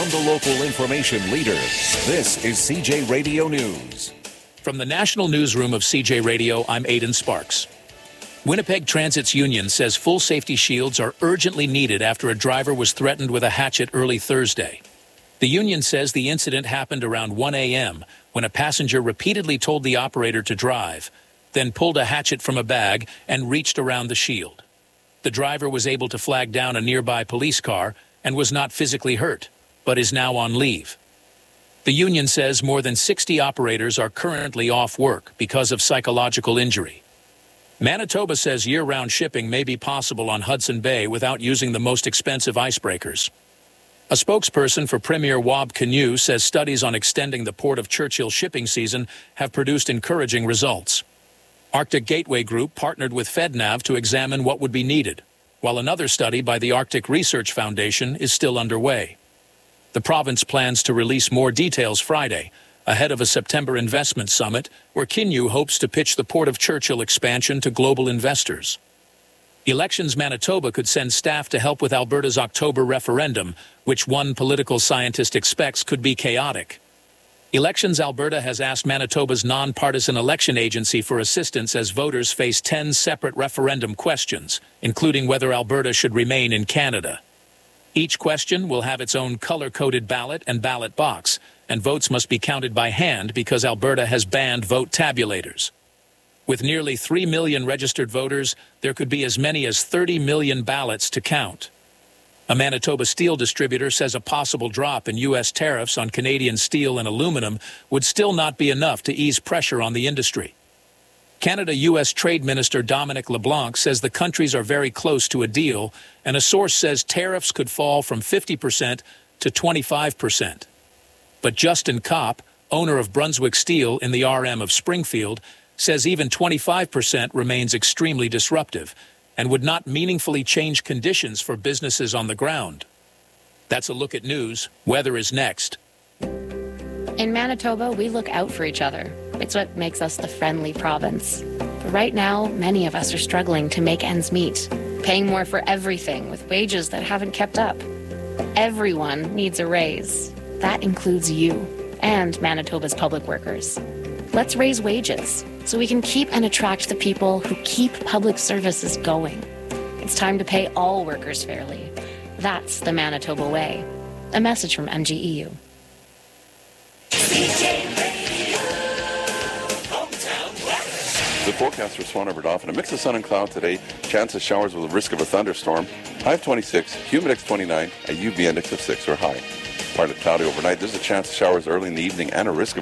from the local information leader. This is CJ Radio News. From the National Newsroom of CJ Radio, I'm Aidan Sparks. Winnipeg Transit's union says full safety shields are urgently needed after a driver was threatened with a hatchet early Thursday. The union says the incident happened around 1 a.m. when a passenger repeatedly told the operator to drive, then pulled a hatchet from a bag and reached around the shield. The driver was able to flag down a nearby police car and was not physically hurt, but is now on leave. The union says more than 60 operators are currently off work because of psychological injury. Manitoba says year-round shipping may be possible on Hudson Bay without using the most expensive icebreakers. A spokesperson for Premier Wab Canoe says studies on extending the Port of Churchill shipping season have produced encouraging results. Arctic Gateway Group partnered with FedNav to examine what would be needed, while another study by the Arctic Research Foundation is still underway. The province plans to release more details Friday, ahead of a September investment summit where Canoe hopes to pitch the Port of Churchill expansion to global investors. Elections Manitoba could send staff to help with Alberta's October referendum, which one political scientist expects could be chaotic. Elections Alberta has asked Manitoba's nonpartisan election agency for assistance as voters face 10 separate referendum questions, including whether Alberta should remain in Canada. Each question will have its own color-coded ballot and ballot box, and votes must be counted by hand because Alberta has banned vote tabulators. With nearly 3 million registered voters, there could be as many as 30 million ballots to count. A Manitoba steel distributor says a possible drop in U.S. tariffs on Canadian steel and aluminum would still not be enough to ease pressure on the industry. Canada-U.S. Trade Minister Dominic LeBlanc says the countries are very close to a deal, and a source says tariffs could fall from 50% to 25%. But Justin Kopp, owner of Brunswick Steel in the RM of Springfield, says even 25% remains extremely disruptive and would not meaningfully change conditions for businesses on the ground. That's a look at news. Weather is next. In Manitoba, we look out for each other. It's what makes us the friendly province. But right now, many of us are struggling to make ends meet, paying more for everything with wages that haven't kept up. Everyone needs a raise. That includes you and Manitoba's public workers. Let's raise wages so we can keep and attract the people who keep public services going. It's time to pay all workers fairly. That's the Manitoba way. A message from MGEU. The forecast for Swan River Dauphin, a mix of sun and cloud today, chance of showers with a risk of a thunderstorm, high of 26, humid index 29, a UV index of 6 or high. Partly cloudy overnight, there's a chance of showers early in the evening and a risk of